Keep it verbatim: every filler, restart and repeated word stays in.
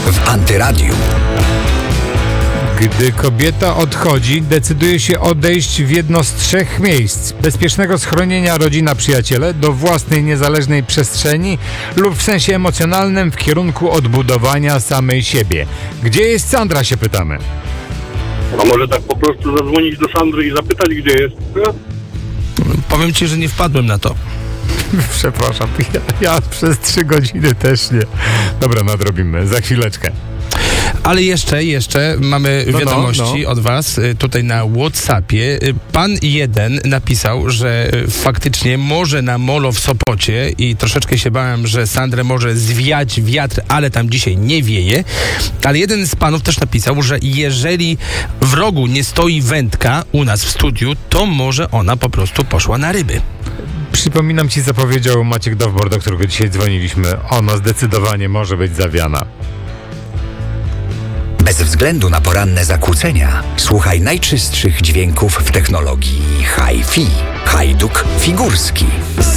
w Antyradiu. Gdy kobieta odchodzi, decyduje się odejść w jedno z trzech miejsc: bezpiecznego schronienia rodzina, przyjaciele, do własnej niezależnej przestrzeni lub w sensie emocjonalnym w kierunku odbudowania samej siebie. Gdzie jest Sandra, się pytamy. A może tak po prostu zadzwonić do Sandry i zapytać, gdzie jest? Powiem ci, że nie wpadłem na to. Przepraszam, ja, ja przez trzy godziny też nie. Dobra, nadrobimy, za chwileczkę. Ale jeszcze, jeszcze mamy No, wiadomości no, no. od was y, tutaj na WhatsAppie. Y, Pan jeden napisał, że y, faktycznie może na molo w Sopocie i troszeczkę się bałem, że Sandrę może zwiać wiatr, ale tam dzisiaj nie wieje. Ale jeden z panów też napisał, że jeżeli w rogu nie stoi wędka u nas w studiu, to może ona po prostu poszła na ryby. Przypominam ci, co powiedział Maciek Dowbor, do którego dzisiaj dzwoniliśmy. Ona zdecydowanie może być zawiana. Bez względu na poranne zakłócenia, słuchaj najczystszych dźwięków w technologii Hi-Fi. Hajduk Figurski.